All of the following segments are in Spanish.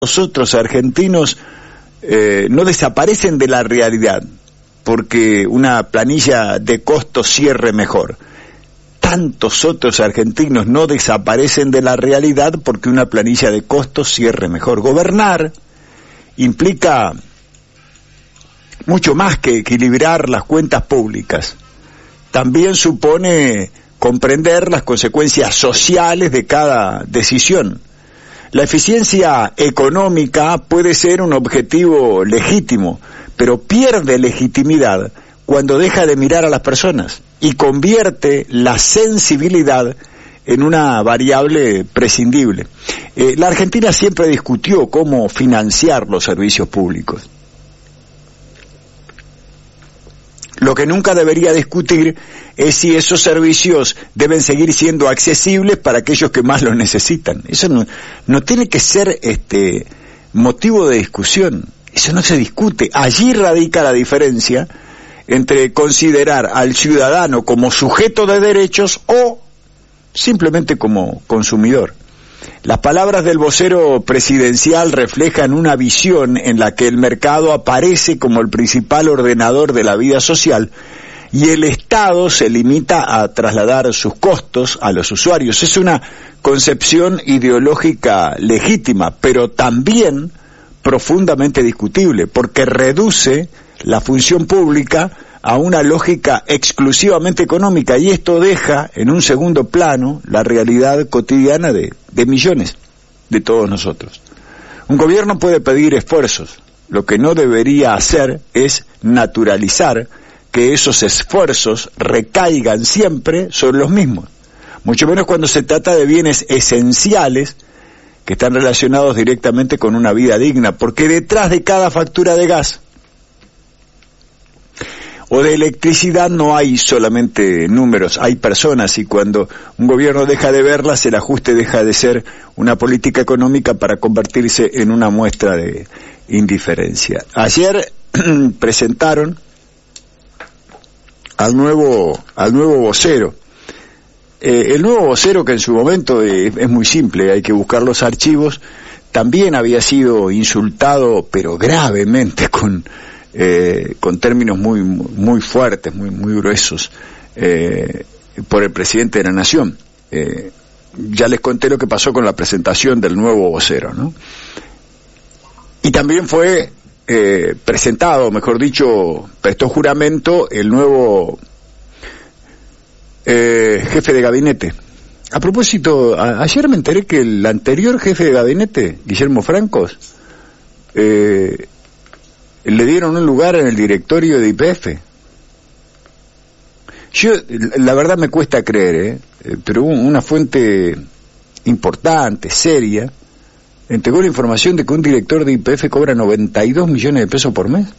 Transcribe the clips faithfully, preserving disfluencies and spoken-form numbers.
Los otros argentinos eh, no desaparecen de la realidad porque una planilla de costo cierre mejor. Tantos otros argentinos no desaparecen de la realidad porque una planilla de costos cierre mejor. Gobernar implica mucho más que equilibrar las cuentas públicas. También supone comprender las consecuencias sociales de cada decisión. La eficiencia económica puede ser un objetivo legítimo, pero pierde legitimidad cuando deja de mirar a las personas y convierte la sensibilidad en una variable prescindible. Eh, la Argentina siempre discutió cómo financiar los servicios públicos. Lo que nunca debería discutir es si esos servicios deben seguir siendo accesibles para aquellos que más los necesitan. Eso no, no tiene que ser este motivo de discusión. Eso no se discute. Allí radica la diferencia entre considerar al ciudadano como sujeto de derechos o simplemente como consumidor. Las palabras del vocero presidencial reflejan una visión en la que el mercado aparece como el principal ordenador de la vida social y el Estado se limita a trasladar sus costos a los usuarios. Es una concepción ideológica legítima, pero también profundamente discutible, porque reduce la función pública a una lógica exclusivamente económica, y esto deja en un segundo plano la realidad cotidiana de, de millones de todos nosotros. Un gobierno puede pedir esfuerzos, lo que no debería hacer es naturalizar que esos esfuerzos recaigan siempre sobre los mismos, mucho menos cuando se trata de bienes esenciales que están relacionados directamente con una vida digna, porque detrás de cada factura de gas o de electricidad no hay solamente números, hay personas, y cuando un gobierno deja de verlas, el ajuste deja de ser una política económica para convertirse en una muestra de indiferencia. Ayer presentaron al nuevo al nuevo vocero. Eh, el nuevo vocero, que en su momento eh, es muy simple, hay que buscar los archivos, también había sido insultado, pero gravemente, con Eh, con términos muy muy fuertes, muy muy gruesos, eh, por el presidente de la Nación. Eh, ya les conté lo que pasó con la presentación del nuevo vocero, ¿no? Y también fue eh, presentado, mejor dicho, prestó juramento el nuevo eh, jefe de gabinete. A propósito, a, ayer me enteré que el anterior jefe de gabinete, Guillermo Francos, eh, le dieron un lugar en el directorio de Y P F. Yo, la verdad me cuesta creer, ¿eh? pero una fuente importante, seria, entregó la información de que un director de Y P F cobra noventa y dos millones de pesos por mes.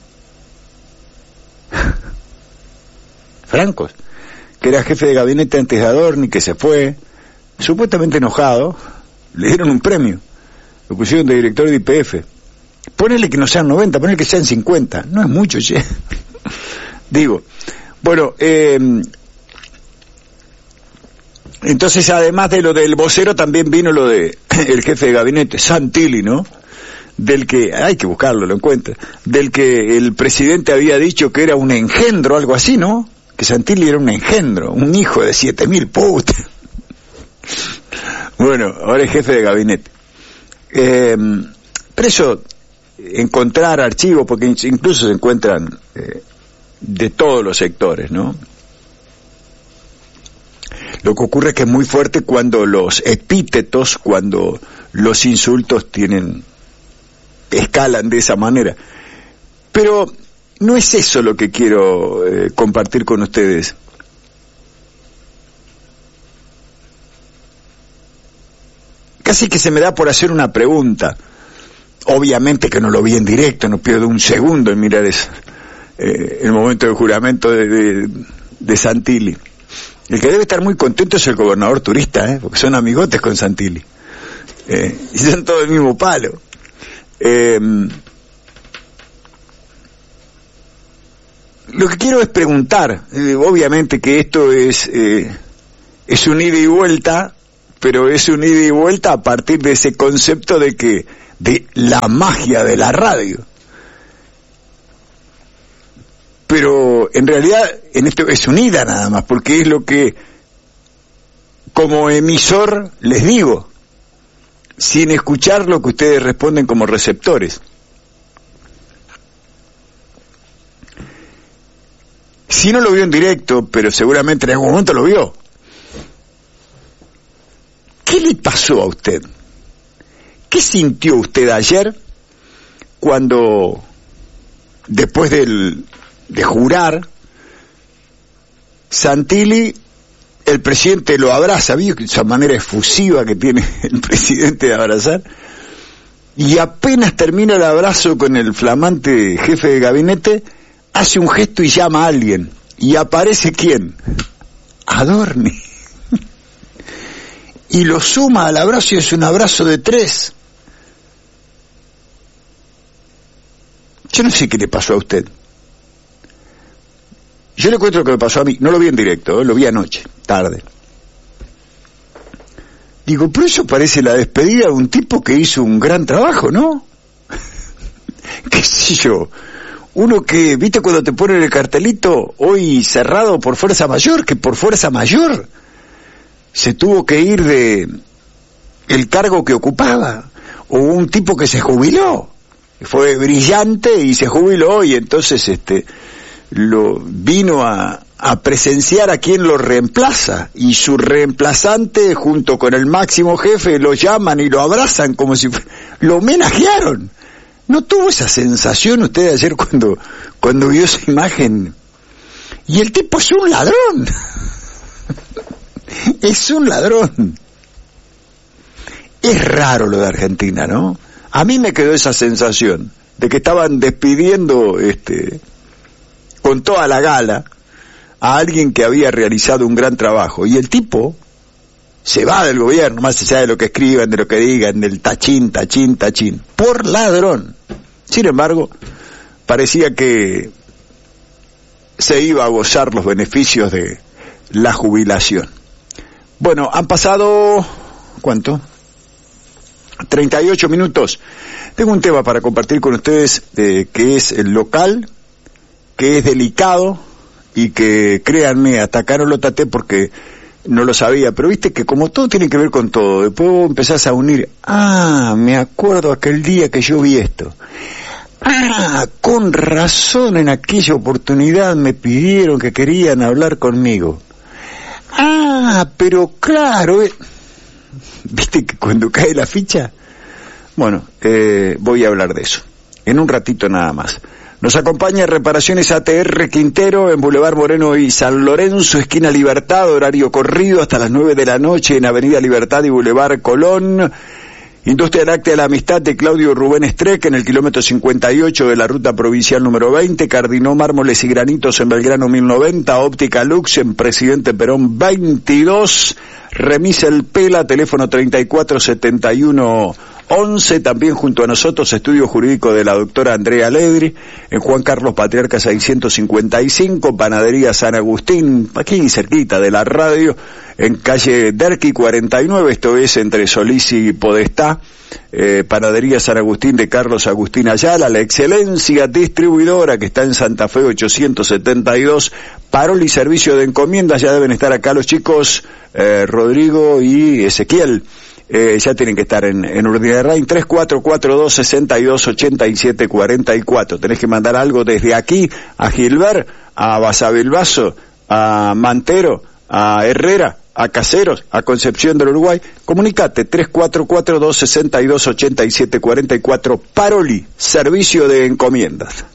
Francos, que era jefe de gabinete antes de Adorni, que se fue, supuestamente enojado, le dieron un premio, lo pusieron de director de Y P F. Ponele que no sean noventa, ponele que sean cincuenta, no es mucho, che. Digo, bueno, eh, entonces además de lo del vocero también vino lo de el jefe de gabinete, Santilli, ¿no? Del que, hay que buscarlo, lo encuentra, del que el presidente había dicho que era un engendro, algo así, ¿no? Que Santilli era un engendro, un hijo de siete mil putas. Bueno, ahora es jefe de gabinete. Eh, pero eso, encontrar archivos, porque incluso se encuentran eh, de todos los sectores, ¿no? Lo que ocurre es que es muy fuerte cuando los epítetos, cuando los insultos tienen, escalan de esa manera. Pero no es eso lo que quiero eh, compartir con ustedes. Casi que se me da por hacer una pregunta. Obviamente que no lo vi en directo, no pierdo un segundo en mirar eso, eh, el momento del juramento de, de, de Santilli. El que debe estar muy contento es el gobernador turista, ¿eh? Porque son amigotes con Santilli. Eh, y son todos el mismo palo. Eh, lo que quiero es preguntar, eh, obviamente que esto es, eh, es un ida y vuelta, pero es un ida y vuelta a partir de ese concepto de que de la magia de la radio. Pero en realidad en esto es unida nada más, porque es lo que como emisor les digo, sin escuchar lo que ustedes responden como receptores. Si no lo vio en directo, pero seguramente en algún momento lo vio, ¿qué le pasó a usted? ¿Qué sintió usted ayer cuando, después del, de jurar, Santilli, el presidente lo abraza? ¿Vio esa manera efusiva que tiene el presidente de abrazar? Y apenas termina el abrazo con el flamante jefe de gabinete, hace un gesto y llama a alguien. ¿Y aparece quién? Adorni. Y lo suma al abrazo y es un abrazo de tres. Yo no sé qué le pasó a usted. Yo le cuento lo que me pasó a mí. No lo vi en directo, ¿eh? Lo vi anoche, tarde. Digo, pero eso parece la despedida de un tipo que hizo un gran trabajo, ¿no? ¿Qué sé yo? Uno que, ¿viste cuando te ponen el cartelito hoy cerrado por fuerza mayor? Que por fuerza mayor se tuvo que ir de el cargo que ocupaba. O un tipo que se jubiló. Fue brillante y se jubiló y entonces este lo vino a, a presenciar a quien lo reemplaza. Y su reemplazante junto con el máximo jefe lo llaman y lo abrazan como si lo homenajearon. ¿No tuvo esa sensación usted ayer cuando, cuando vio esa imagen? Y el tipo es un ladrón. Es un ladrón. Es raro lo de Argentina, ¿no? A mí me quedó esa sensación de que estaban despidiendo este, con toda la gala a alguien que había realizado un gran trabajo. Y el tipo se va del gobierno, más allá de lo que escriban, de lo que digan, del tachín, tachín, tachín, por ladrón. Sin embargo, parecía que se iba a gozar los beneficios de la jubilación. Bueno, han pasado, ¿cuánto? treinta y ocho minutos. Tengo un tema para compartir con ustedes eh, que es el local, que es delicado y que, créanme, hasta acá no lo traté porque no lo sabía, pero viste que como todo tiene que ver con todo, después vos empezás a unir, ah, me acuerdo aquel día que yo vi esto, ah, con razón en aquella oportunidad me pidieron que querían hablar conmigo, ah, pero claro, eh... viste que cuando cae la ficha, bueno, eh, voy a hablar de eso, en un ratito nada más. Nos acompaña Reparaciones A T R Quintero en Boulevard Moreno y San Lorenzo, esquina Libertad, horario corrido hasta las nueve de la noche en Avenida Libertad y Boulevard Colón. Industria Láctea de la Amistad de Claudio Rubén Streck en el kilómetro cincuenta y ocho de la ruta provincial número veinte, Cardinó Mármoles y Granitos en Belgrano mil noventa, Óptica Lux en Presidente Perón veintidós, Remis El Pela, teléfono treinta y cuatro setenta y uno once, también junto a nosotros estudio jurídico de la doctora Andrea Ledri, en Juan Carlos Patriarca seiscientos cincuenta y cinco, Panadería San Agustín, aquí cerquita de la radio, en calle Derqui cuarenta y nueve, esto es entre Solís y Podestá, eh, Panadería San Agustín de Carlos Agustín Ayala, la excelencia distribuidora que está en Santa Fe ochocientos setenta y dos, Paroli Servicio de Encomiendas, ya deben estar acá los chicos, eh, Rodrigo y Ezequiel. Eh, ya tienen que estar en, en Urdinarrain, tres cuatro cuatro dos, seis dos, ocho siete cuatro cuatro. Tenés que mandar algo desde aquí a Gilbert, a Basavilbaso, a Mantero, a Herrera, a Caseros, a Concepción del Uruguay. Comunicate, tres cuatro cuatro dos, seis dos, ocho siete cuatro cuatro, Paroli, Servicio de Encomiendas.